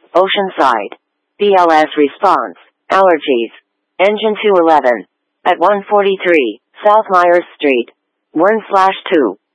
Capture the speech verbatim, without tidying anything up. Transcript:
Oceanside. B L S response. Allergies. Engine two eleven. At one forty-three, South Myers Street. one slash two.